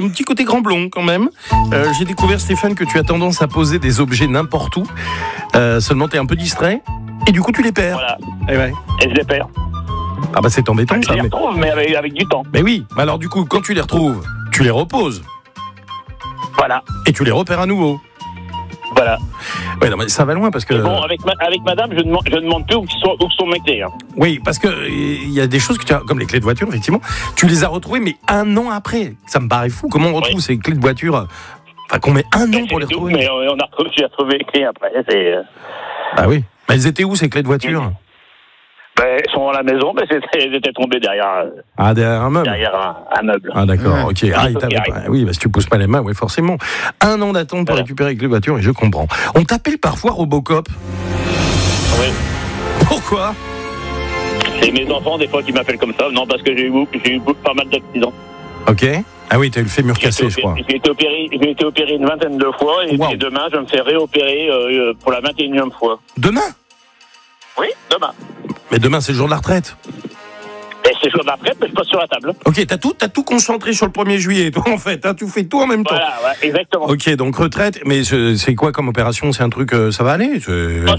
un petit côté grand blond quand même. J'ai découvert, Stéphane, que tu as tendance à poser des objets n'importe où. Seulement, tu es un peu distrait. Et du coup, tu les perds. Voilà. Et ouais. Et je les perds. Ah bah c'est embêtant Je ça. les retrouve, mais avec du temps. Mais oui, mais alors du coup, quand tu les retrouves, tu les reposes. Voilà. Et tu les repères à nouveau. Voilà. Ouais, non, mais ça va loin parce que... Bon, avec madame, je ne demande plus où sont mes clés. Hein. Oui, parce que il y a des choses que tu as, comme les clés de voiture, effectivement, tu les as retrouvées, mais 1 an après. Ça me paraît fou. Comment on retrouve ces clés de voiture, enfin, qu'on met 1 an pour les retrouver. Mais j'ai retrouvé les clés après. Ah oui. Mais elles étaient où, ces clés de voiture? Elles sont à la maison, mais elles étaient tombées derrière. Derrière un meuble. Derrière un meuble. Ah d'accord, ok. Oui, si tu pousses pas les mains, oui, forcément. 1 an d'attente pour récupérer les clés de voiture, et je comprends. On t'appelle parfois Robocop. Oui. Pourquoi? C'est mes enfants, des fois, qui m'appellent comme ça. Non, parce que j'ai eu pas mal d'accidents. Ok. Ah oui, t'as eu le fémur cassé, je crois. J'ai été opéré une vingtaine de fois, et demain, je me fais réopérer pour la 21e fois. Demain? Oui, demain. Mais demain, c'est le jour de la retraite. Et c'est le jour de la retraite, mais je passe sur la table. Ok, t'as tout concentré sur le 1er juillet, toi, en fait. Hein, tu fais tout en même temps. Voilà, ouais, exactement. Ok, donc retraite, mais c'est quoi comme opération? C'est un truc, ça va aller? C'est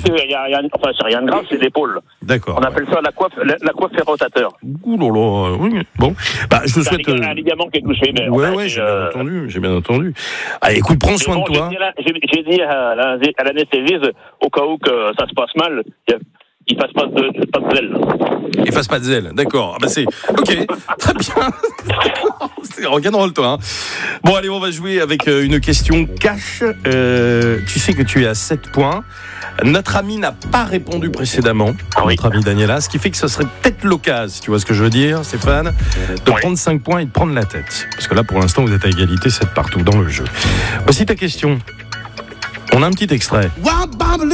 rien de grave, c'est l'épaule. D'accord. On appelle ça la coiffe rotateur. Ouh là là, oui. Bon, bah, je vous souhaite... un ligament qui est touché. Mais ouais, j'ai bien entendu. Allez, écoute, prends soin de toi. J'ai dit à l'anesthésiste, au cas où que ça se passe mal, il fasse pas de zèle. Il fasse pas de zèle, d'accord. Ah bah c'est ok, très bien. C'est rock'n'roll toi. Hein. Bon allez, on va jouer avec une question cash. Tu sais que tu es à 7 points. Notre ami n'a pas répondu précédemment, notre ami Daniela, ce qui fait que ce serait peut-être l'occasion, tu vois ce que je veux dire, Stéphane, de prendre 5 points et de prendre la tête. Parce que là, pour l'instant, vous êtes à égalité, 7 partout dans le jeu. Voici ta question. On a un petit extrait.